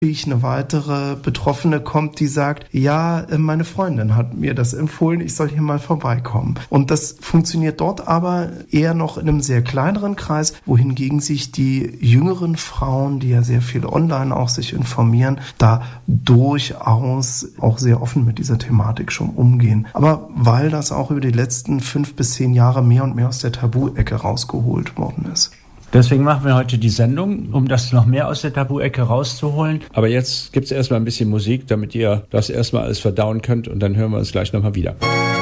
eine weitere Betroffene kommt, die sagt, ja, meine Freundin hat mir das empfohlen, ich soll hier mal vorbeikommen. Und das funktioniert dort aber eher noch in einem sehr kleineren Kreis, wohingegen sich die jüngeren Frauen, die ja sehr viel online auch sich informieren, da durchaus auch sehr offen mit dieser Thematik schon umgehen. Aber weil das auch über die letzten 5 bis 10 Jahre mehr und mehr aus der Tabu-Ecke rausgeholt worden ist. Deswegen machen wir heute die Sendung, um das noch mehr aus der Tabu-Ecke rauszuholen. Aber jetzt gibt's erstmal ein bisschen Musik, damit ihr das erstmal alles verdauen könnt und dann hören wir uns gleich nochmal wieder.